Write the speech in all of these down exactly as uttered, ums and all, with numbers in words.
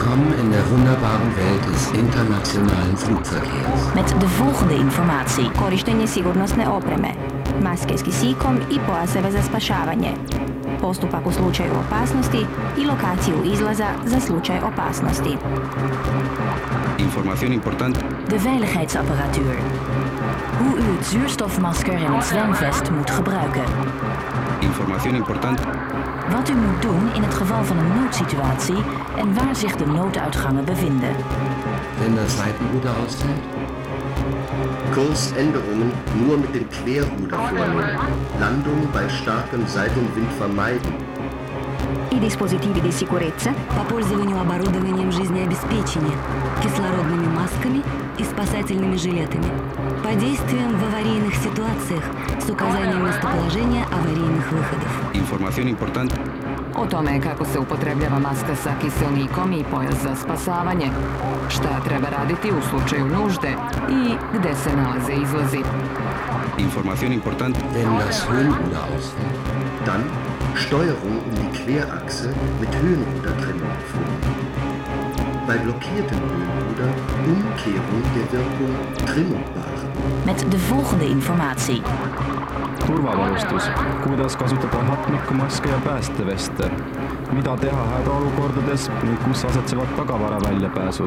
Willkommen in der wunderbaren Welt des internationalen Flugverkehrs. Met de volgende informatie. Korištenje sigurnosne opreme, maske s kisikom i pojaseve za spašavanje, postupak u slučaju opasnosti i lokaciju izlaza za slučaj opasnosti. Informatie importante. De veiligheidsapparatuur. Hoe u het zuurstofmasker en het zwemvest moet gebruiken. Informatie importante. Wat u moet doen in het geval van een noodsituatie en waar zich de nooduitgangen bevinden. Wenn das Seitenruder ausfällt? Kursänderungen nur mit dem Querruder vornehmen. Landung bei starkem Seitenwind vermeiden. И диспозитиви di sicurezza. По пользованию оборудованием жизнеобеспечения, кислородными масками и спасательными жилетами. По действиям в аварийных ситуациях с указанием местоположения аварийных выходов. Información importante. O tome kako se upotrebljava maska sa kiselnikom i pojas za spasavanje, šta treba raditi u slučaju nužde i gde se nalaze izlazi. Información importante. Wenn das Höhenruder ausfällt? Dann Steuerung um die Querachse mit Höhenrudertrennung vornehmen. Bei blockiertem Höhenruder Umkehrung der Wirkung trimmbar. Met de volgende informatie. Turvavarustus, kuidas kasutada hapnikumaske ja päästeveste, mida teha hädaolukordades ning kus asetsevad tagavaraväljapääsud.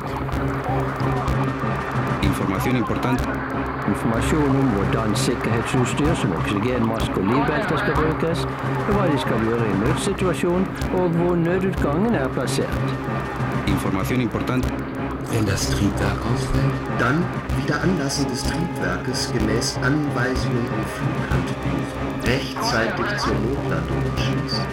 Information importante. Information om hvordan sikkerhetsutstyr som oksygenmaske og livbelter skal brukes, hva de skal gjøre i nødsituasjon og hvor nødutgangen er plassert. Information importante. Wenn das Triebwerk ausfällt? Dann Wiederanlassen des Triebwerkes gemäß Anweisungen im Flughandbuch rechtzeitig zur Notlandung entschließen.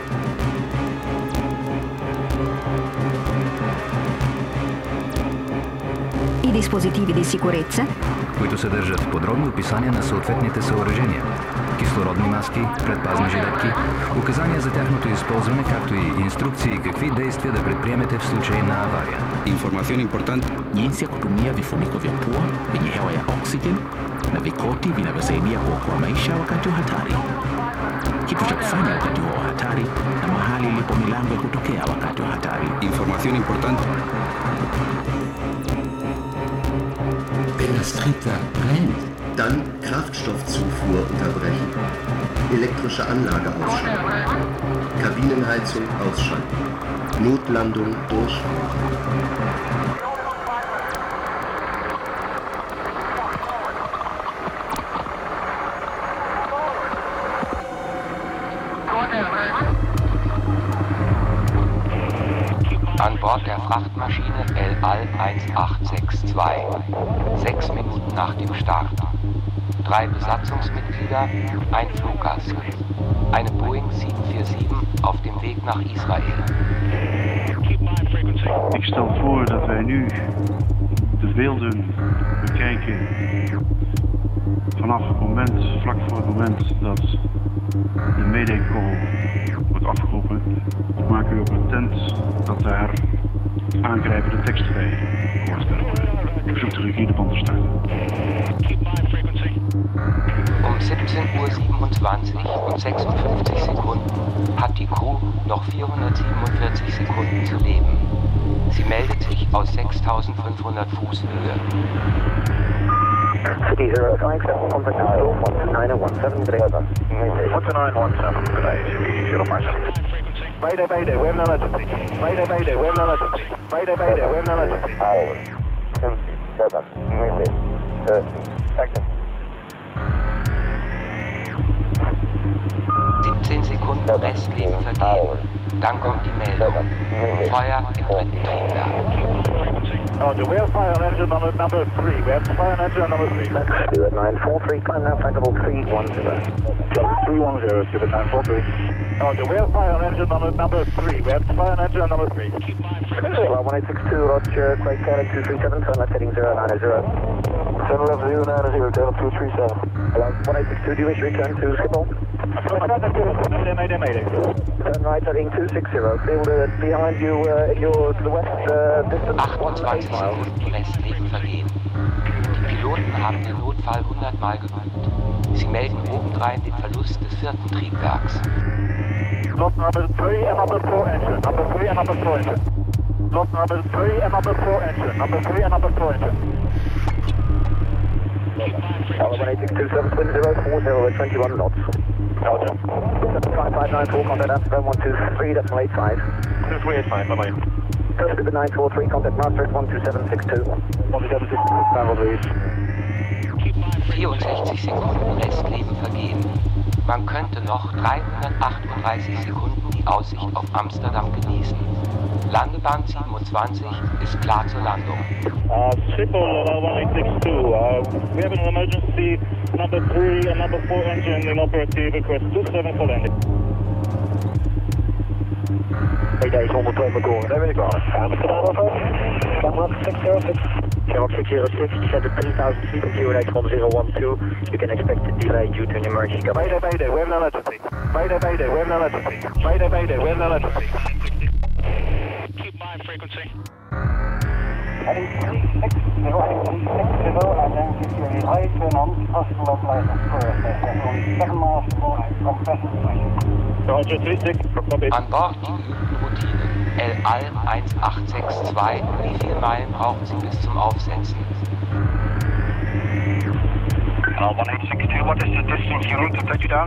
И диспозитиви di sicurezza, които съдържат подробни описания на съответните съоръжения, кислородни маски, предпазни жилетки, указания за тяхното използване, както и инструкции какви действия да предприемете в случай на авария. Information importante. Jinsi ya kutumia vifuniko vya pua vyenye hewa ya oxygen na vikoti vinavyosaidia kuokoa maisha wakati wa hatari. Kitu cha kufanya wakati wa hatari na mahali ilipo milango ya kutokea wakati wa hatari. Information importante. Wenn das Triebwerk brennt? Dann Kraftstoffzufuhr unterbrechen. Elektrische Anlage ausschalten. Kabinenheizung ausschalten. Notlandung durchführen. An Bord der Frachtmaschine El Al eins acht sechs zwei, sechs Minuten nach dem Start. Drei Besatzungsmitglieder, ein Fluggast. Eine Boeing sieben vier sieben auf dem Weg nach Israël. Ik stel voor dat wij nu de beelden bekijken vanaf het moment, vlak voor het moment dat de mayday call wordt afgeroepen. Maak u op een tent dat daar aangrijpende teksten bij hoort. Ik verzoek de regie de band te starten. Um siebzehn Uhr siebenundzwanzig und sechsundfünfzig Sekunden hat die Crew noch vierhundertsiebenundvierzig Sekunden zu leben. Sie meldet sich aus sechstausendfünfhundert Fuß Höhe. City zero five seven, contact Nile, one two nine one seven, good day, over. one two nine one seven, good day, zero five seven. Mayday, mayday, we have an emergency. Mayday, mayday, we have an emergency. Mayday, mayday, we have an emergency. Tower, twenty seven, mayday, thirty seconds. siebzehn Sekunden Restleben vergehen. Dann kommt die Meldung. Feuer im dritten Triebwerk. Roger, we have fire on engine on number three. We have fire on engine on number three. Stuart nine four three, climb now, flankable three one zero. three one zero, Stuart nine four three. Roger, we have fire on engine on number three. We have fire on engine on number three. one eight six two, Roger, Quake Cannon two three seven, turn left heading zero nine zero. Turn left zero nine zero, turn two three seven. Hello, one eight six two, do you wish to return to Schiphol? Mayday, mayday, mayday. Turn right heading two six zero, field uh, behind you uh, in your to the west uh, distance achtundzwanzig Sekunden Restleben vergehen. Die Piloten haben den Notfall hundertmal geübt. Sie melden obendrein den Verlust des vierten Triebwerks. Lost number three and number four engine. Number three and number four engine. Lost number three and number four engine. Number three and number four engine. one eight six two seven twin zero four zero at twenty-one knots. Roger. seven five five nine four, contact Amsterdam one two three, decimal eight five. two three eight five, bye-bye. First Scuba nine four three, contact Maastricht one two seven six two. one two seven six two, stand by please. vierundsechzig Sekunden Restleben vergehen. Man könnte noch dreihundertachtunddreißig Sekunden die Aussicht auf Amsterdam genießen. Landebahn siebenundzwanzig ist klar zur Landung. Uh, Triple uh, one eight six two, uh, we have an emergency number three and number four engine in operative request two seven for landing. Hey guys, honderd twee McCall, daar ben ik wel. Amsterdam over, Shamrock six zero six. Shamrock six zero six, descend at three thousand feet from Q N H one zero one two. You can expect a delay due to an emergency. Mayday, mayday, we have an emergency. Mayday, mayday, we have an emergency. Mayday, mayday, we have an emergency. Keep my frequency. Heading three six zero, heading three six zero, and then give you a right turn on, possible localized first. There's only seven miles for compression station. Roger, three six, copy. An Bord die geübten Routinen. El Al eins acht sechs zwei, wie viele Meilen brauchen Sie bis zum Aufsetzen? Uh, one eight six two, what is the distance you need to touch down?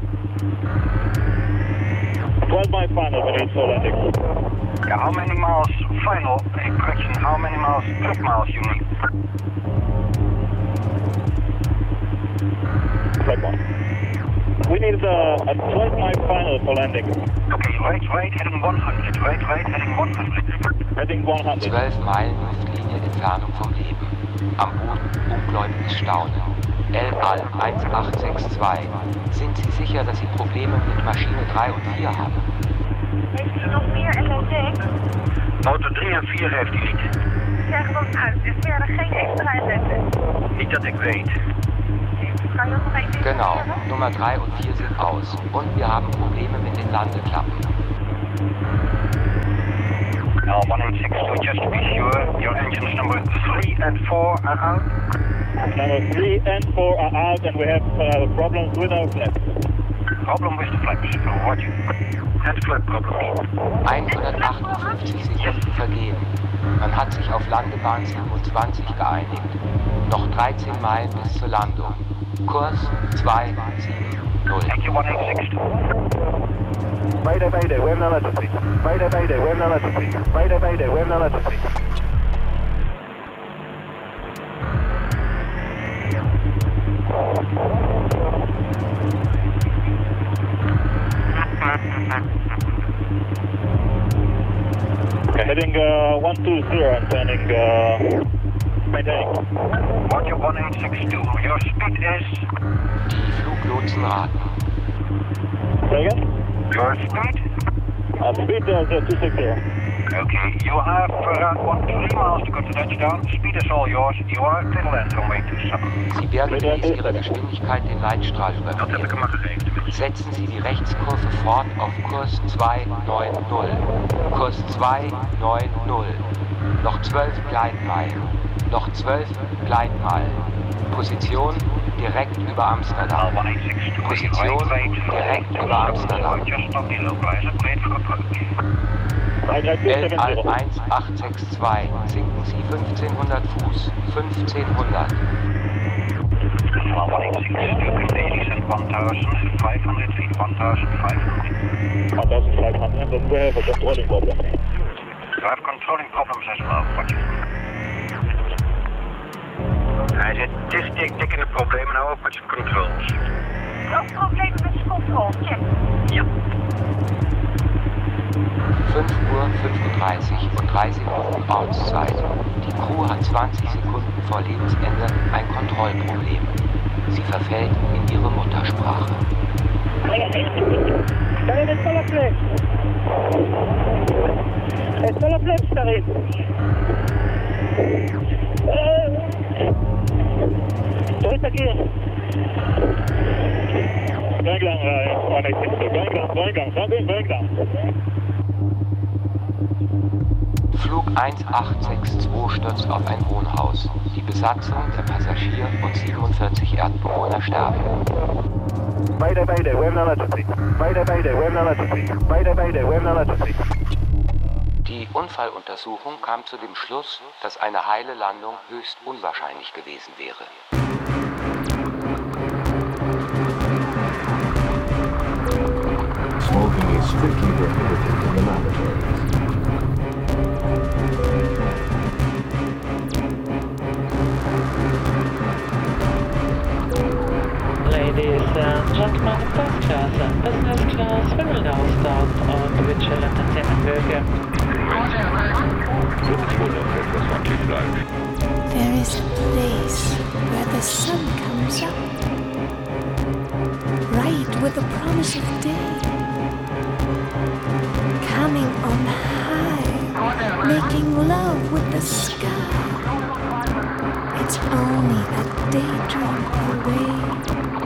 twelve mile final, we need for landing. Yeah, how many miles final, a correction, how many miles, trip miles you need? Flight one. We need uh, a twelve mile final for landing. Okay, right, right, heading one hundred, right, right, heading one hundred. Heading one hundred. zwölf Meilen Luftlinie Entfernung vom Leben. Am Boden ungläubiges Staunen. El Al eins acht sechs zwei. Sind Sie sicher, dass Sie Probleme mit Maschine drei und vier haben? Heeft u nog meer L S D? Motor drie en vier heeft u niet. Zeg dat uit, er werden geen extra L S D. Niet dat ik weet. Kan je nog even Genau, Nummer drei und vier sind aus. Und wir haben Probleme mit den Landeklappen. Now one eight six two, just to be sure, your engines number three and four are out? Number three and four are out and we have uh, problems with our flaps. Problem with the flaps, roger. And flap problems. hundertachtundfünfzig Sekunden vergehen. Man hat sich auf Landebahn siebenundzwanzig geeinigt. Noch dreizehn Meilen bis zur Landung. Kurs zwei sieben null. Thank you, one eight six two. Mayday, mayday, we have an emergency. Mayday, mayday, we have an emergency. Mayday, mayday, we have an emergency. Okay, heading uh, one two zero and turning uh, maintaining. Roger one eight six two, your speed is? Die Fluglotsen raten. Say again? Your speed? Uh, speed is uh, two six zero. Okay, you have around one three miles to go to touchdown. Speed is all yours. You are till land on way to seven. Sie werden gemäß Ihrer Geschwindigkeit den Leitstrahl Dat heb ik hem überqueren. maar gegeven. Setzen Sie die Rechtskurve fort auf Kurs zwei neun null. Kurs zwei neun null. Noch zwölf Gleitmeilen. Noch zwölf Gleitmeilen. Position direkt über Amsterdam. Position direkt über Amsterdam. El Al eins acht sechs zwei. Sinken Sie fünfzehnhundert Fuß. fünfzehnhundert. one eight six two, Canadians and one thousand five hundred feet, one thousand five hundred. one thousand five hundred, then we have a controlling problem. You have controlling problems as well, what you Hij zit, het is dik, dikke problemen nou ook met zijn controls. Ook problemen met zijn control, check. Ja. fünf Uhr fünfunddreißig und dreißig Minuten Ortszeit. Die Crew hat zwanzig Sekunden vor Lebensende ein Kontrollproblem. Sie verfällt in ihre Muttersprache. Daarin is volle flips. Het is volle flips daarin. Dritte keer. Going down, uh, one eight six two. Going down, going down, going, going down. Flug eins acht sechs zwei stürzt auf ein Wohnhaus. Die Besatzung, der Passagier und siebenundvierzig Erdbewohner sterben. Mayday, mayday, we have an emergency. Mayday, mayday, we have an emergency. Mayday, mayday, we have an emergency. Die Die Unfalluntersuchung kam zu dem Schluss, dass eine heile Landung höchst unwahrscheinlich gewesen wäre. Smoking is strictly prohibited in the laboratories. Ladies and gentlemen, first class and business class, we will now start our individual entertainment program. There is a place where the sun comes up, bright with the promise of day, coming on high, making love with the sky. It's only a daydream away.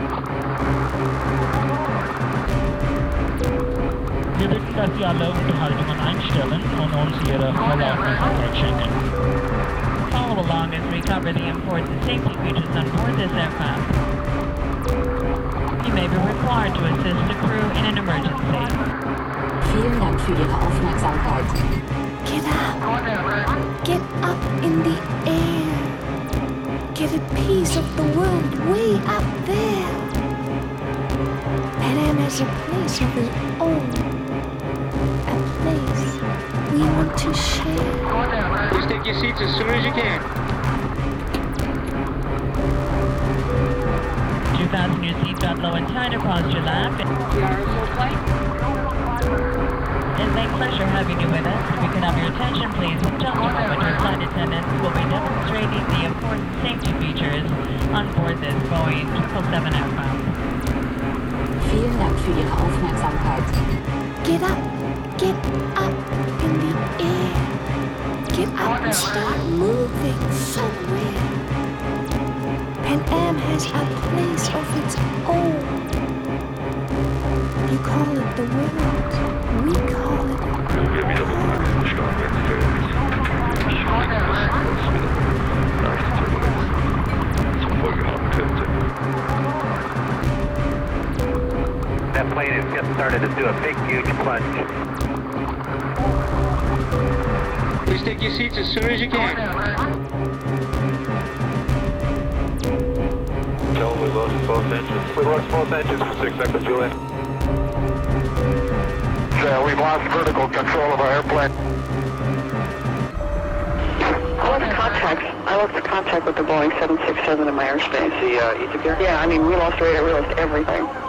Wir bitten, dass Sie alle Unterhaltungen einstellen und uns Ihre volle Aufmerksamkeit schenken. Follow along as we cover the important safety features on board this aircraft. You may be required to assist the crew in an emergency. Vielen Dank für Ihre Aufmerksamkeit. Get up. Get up in the air. Get a piece of the world way up there. Pan Am has a place of his own. A place we want to share. Please take your seats as soon as you can. Do fasten your seatbelt low and tight across your lap. We are a full flight. It's a pleasure having you with us. If we can have your attention, please. In just a moment, your flight attendants will be demonstrating the important safety features on board this Boeing triple seven aircraft. Vielen Dank für Ihre Aufmerksamkeit. Get up, get up in the air. Get up and start moving somewhere. Pan Am has a place of its own. You call it the world, we call it That plane is just started to do a big, huge plunge. Please take your seats as soon as you can. No, we lost both engines. We lost both engines for six seconds, Julian. Yeah, we've lost vertical control of our airplane. I lost contact. I lost contact with the Boeing seven sixty-seven in my airspace. The uh, Egypt Air? Yeah, I mean, we lost radar, we lost everything.